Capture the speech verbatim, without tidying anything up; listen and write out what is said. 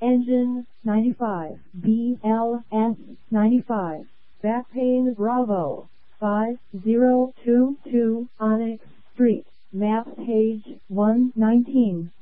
Engine ninety-five, B L S ninety-five, Backpane Bravo, five zero two two Onyx Street, map page one nineteen.